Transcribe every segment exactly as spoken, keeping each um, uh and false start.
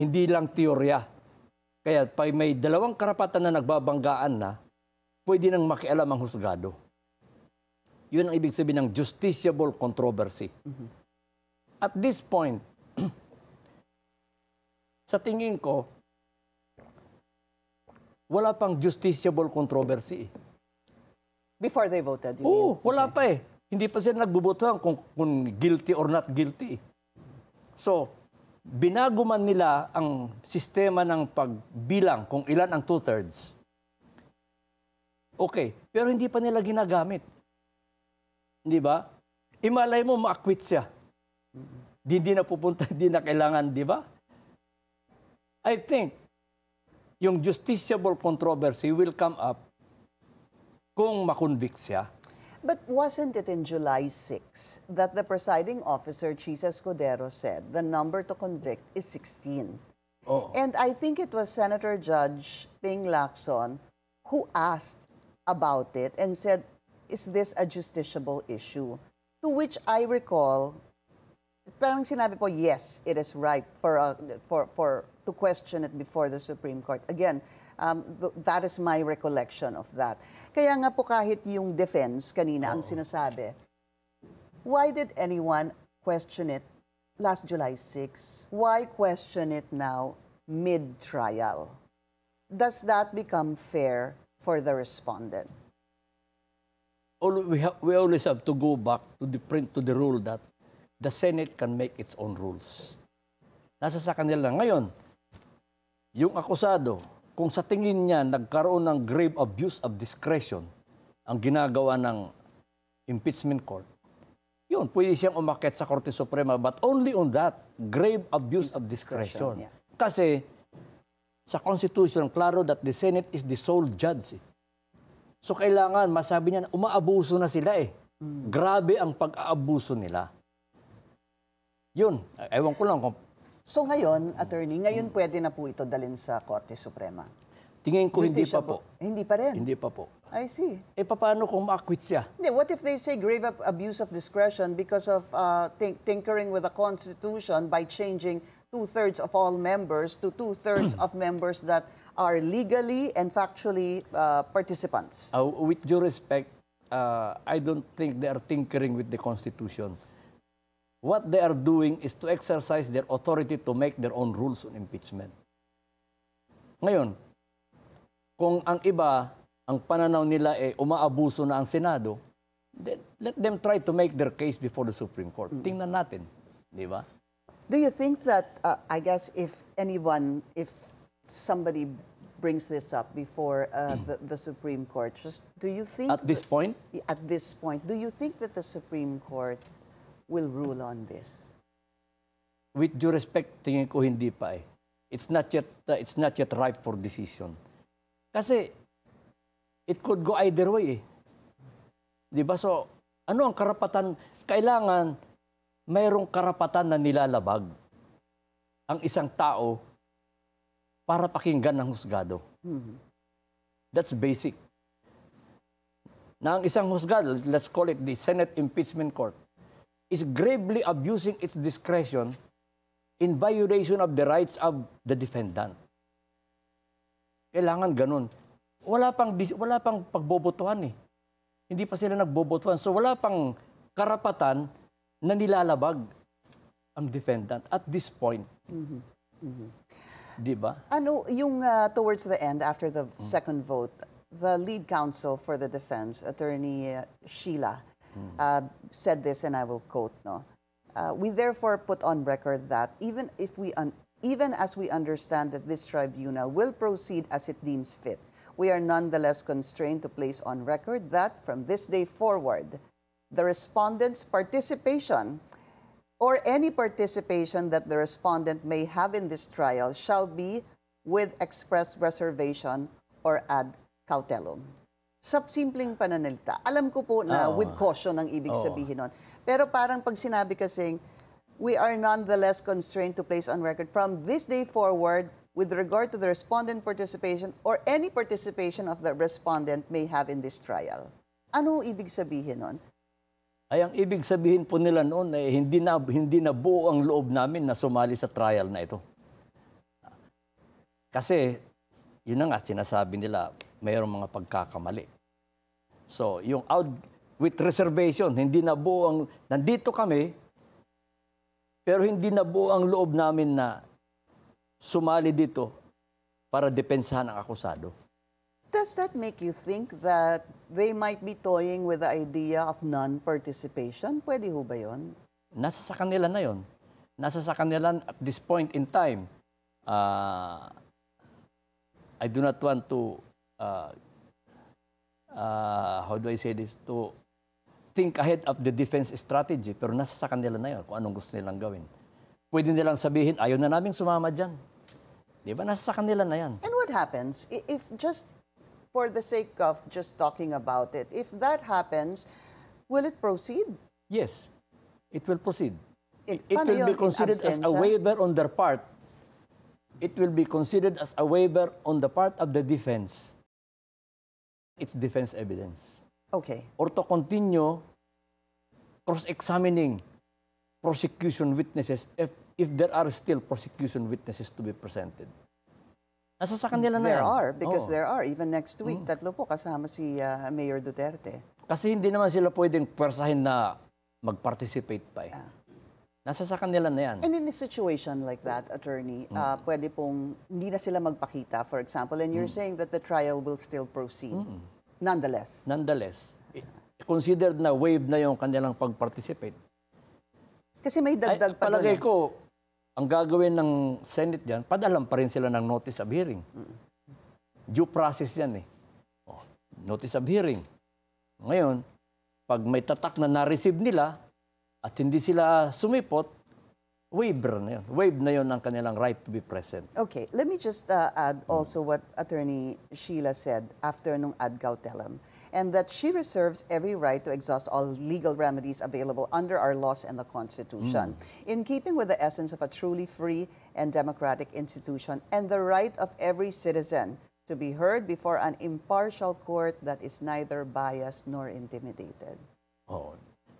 Hindi lang teorya. Kaya pag may dalawang karapatan na nagbabanggaan na, pwede nang makialam ang husgado. Yun ang ibig sabihin ng justiciable controversy. Mm-hmm. At this point, sa tingin ko, wala pang justiciable controversy. Before they voted? Oo, wala okay. pa eh. Hindi pa sila nagbubotohan kung, kung guilty or not guilty. So, binago man nila ang sistema ng pagbilang kung ilan ang two-thirds. Okay, pero hindi pa nila ginagamit. Hindi ba? Imalay mo, ma-acquit siya. Hindi na pupunta, hindi na kailangan, di ba? I think, yung justiciable controversy will come up kung makonvict siya. But wasn't it in July sixth that the presiding officer, Chisa Escudero, said the number to convict is sixteen? Oh. And I think it was Senator Judge Ping Lacson who asked about it and said, is this a justiciable issue? To which I recall, parang sinabi po, yes, it is right for, uh, for, for to question it before the Supreme Court. Again, um, th that is my recollection of that. Kaya nga po kahit yung defense kanina ang sinasabi, why did anyone question it last July sixth? Why question it now mid-trial? Does that become fair for the respondent? We, ha we always have to go back to the print to the rule that the Senate can make its own rules. Nasa sa kanila ngayon, yung akusado, kung sa tingin niya nagkaroon ng grave abuse of discretion ang ginagawa ng impeachment court, yun, pwede siyang umakyat sa Korte Suprema, but only on that, grave abuse of discretion. Yeah. Kasi sa Constitution, klaro that the Senate is the sole judge. Eh. So kailangan, masabi niya, umaabuso na sila eh. Mm. Grabe ang pag-aabuso nila. Yun, ewan ko lang kung... So ngayon, attorney, ngayon pwede na po ito dalhin sa Korte Suprema? Tingin ko hindi pa po. Hindi pa rin? Hindi pa po. I see. Eh, paano kung ma-acquit siya? Hindi, what if they say grave abuse of discretion because of uh, tink tinkering with the Constitution by changing two-thirds of all members to two-thirds of members that are legally and factually uh, participants? Uh, with due respect, uh, I don't think they are tinkering with the Constitution. What they are doing is to exercise their authority to make their own rules on impeachment. Ngayon, kung ang iba, ang pananaw nila ay umaabuso na ang Senado, then let them try to make their case before the Supreme Court. Mm. Tingnan natin, di ba? Do you think that, uh, I guess, if anyone, if somebody brings this up before uh, the, the Supreme Court, just do you think... At this point? At this point, do you think that the Supreme Court will rule on this? With due respect, tingin ko hindi pa eh. It's not yet, uh, it's not yet ripe for decision. Kasi, it could go either way eh. Di ba? So, ano ang karapatan? Kailangan, mayroong karapatan na nilalabag ang isang tao para pakinggan ng husgado. Mm-hmm. That's basic. Na ang isang husgado, let's call it the Senate Impeachment Court, is gravely abusing its discretion in violation of the rights of the defendant. Kailangan ganun. Wala pang, wala pang pagbobotohan eh. Hindi pa sila nagbobotohan. So wala pang karapatan na nilalabag ang defendant at this point. Mm-hmm. Mm-hmm. Di ba? Ano, yung uh, towards the end, after the mm. second vote, the lead counsel for the defense, Attorney uh, Sheila, mm. uh, said this, and I will quote, no? Uh, we therefore put on record that even if we un even as we understand that this tribunal will proceed as it deems fit, we are nonetheless constrained to place on record that from this day forward, the respondent's participation or any participation that the respondent may have in this trial shall be with express reservation or ad cautelum. Sa simpleng pananalita, alam ko po na oh. with caution ang ibig oh. sabihin nun. Pero parang pag sinabi kasing, we are nonetheless constrained to place on record from this day forward with regard to the respondent participation or any participation of the respondent may have in this trial. Ano ibig sabihin nun? Ay, ang ibig sabihin po nila noon, eh, hindi na, hindi na buo ang loob namin na sumali sa trial na ito. Kasi, yun na nga, sinasabi nila, mayroong mga pagkakamali. So, yung out with reservation, hindi na buo ang, nandito kami, pero hindi na buo ang loob namin na sumali dito para depensahan ang akusado. Does that make you think that they might be toying with the idea of non-participation? Pwede ho ba yun? Nasa sa kanila na yon. Nasa sa kanila at this point in time. Uh, I do not want to, uh, uh, how do I say this, to think ahead of the defense strategy, pero nasa sa kanila na yun kung anong gusto nilang gawin. Pwede nilang sabihin, ayaw na naming sumama dyan. Di ba? Nasa sa kanila na yan. And what happens i- if just for the sake of just talking about it, if that happens, will it proceed? Yes, it will proceed. It- It paano will be yun? In considered as a absentia? waiver on their part. It will be considered as a waiver on the part of the defense. It's defense evidence. Okay. Or to continue cross-examining prosecution witnesses if, if there are still prosecution witnesses to be presented. Nasa sa kanila na There yan. are, because Oo. there are. Even next week, tatlo po kasama si uh, Mayor Duterte. Kasi hindi naman sila pwedeng pwersahin na mag-participate pa eh. Nasa sa kanila na yan. And in a situation like that, attorney, uh, pwede pong hindi na sila magpakita, for example, and you're saying that the trial will still proceed. Nonetheless. Nonetheless, i- considered na waive na yung kanilang pag-participate. Kasi may Ay, dagdag pa doon. palagay eh. ko, ang gagawin ng Senate dyan, padalam pa rin sila ng notice of hearing. Due process yan eh. Oh, notice of hearing. Ngayon, pag may tatak na na-receive nila at hindi sila sumipot, waiver na yun. Waive na yun ang kanilang right to be present. Okay, let me just uh, add also what Attorney Sheila said after nung ad cautelum, and that she reserves every right to exhaust all legal remedies available under our laws and the Constitution, in keeping with the essence of a truly free and democratic institution and the right of every citizen to be heard before an impartial court that is neither biased nor intimidated. Oh.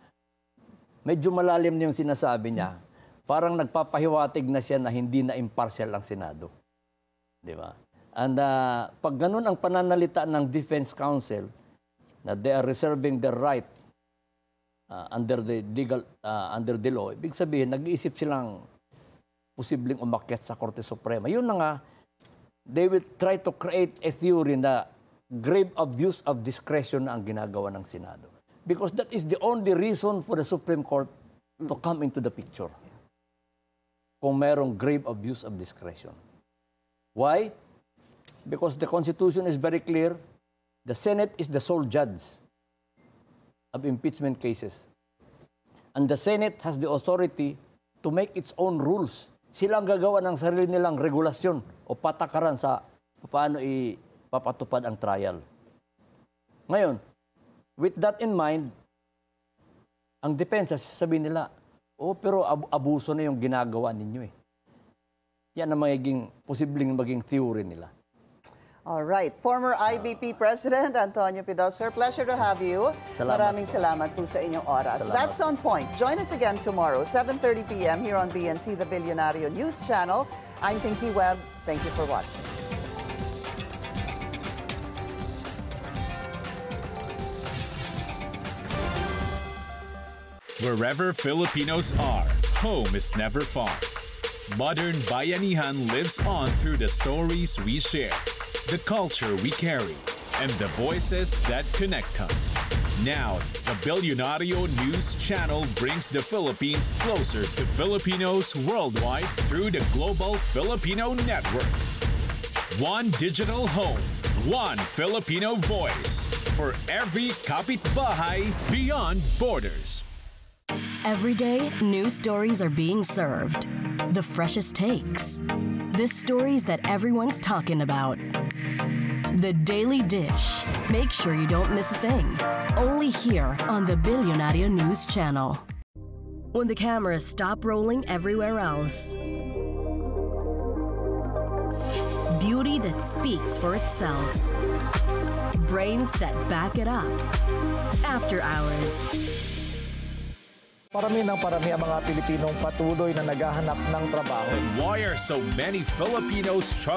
Medyo malalim na yung sinasabi niya. Parang nagpapahiwatig na siya na hindi na impartial ang Senado. Di ba? And uh, pag ganun ang pananalita ng Defense Counsel, na they are reserving their right uh, under the legal, uh, under the law, ibig sabihin, nag-iisip silang posibleng umakyat sa Korte Suprema. Yun na nga, they will try to create a theory na grave abuse of discretion na ang ginagawa ng Senado. Because that is the only reason for the Supreme Court to come into the picture. Kung merong grave abuse of discretion. Why? Because the Constitution is very clear. The Senate is the sole judge of impeachment cases. And the Senate has the authority to make its own rules. Sila ang gagawa ng sarili nilang regulasyon o patakaran sa paano ipapatupad ang trial. Ngayon, with that in mind, ang depensa, sabihin nila, oh, pero ab- abuso na yung ginagawa ninyo eh. Yan ang magiging, posibleng maging theory nila. All right. Former I B P President Antonio Pidal, sir, pleasure to have you. Salamat Maraming po. salamat po sa inyong oras. Salamat That's on point. Join us again tomorrow, seven thirty p m here on B N C, the Billionario News Channel. I'm Pinky Webb. Thank you for watching. Wherever Filipinos are, home is never far. Modern Bayanihan lives on through the stories we share, the culture we carry, and the voices that connect us. Now, the Billionario News Channel brings the Philippines closer to Filipinos worldwide through the Global Filipino Network. One digital home, one Filipino voice, for every kapitbahay beyond borders. Every day, new stories are being served. The freshest takes. The stories that everyone's talking about. The Daily Dish. Make sure you don't miss a thing. Only here on the Billionario News Channel. When the cameras stop rolling everywhere else. Beauty that speaks for itself. Brains that back it up. After Hours. Parami ng parami ang mga Pilipinong patuloy na naghahanap ng trabaho. Why are so many Filipinos struggling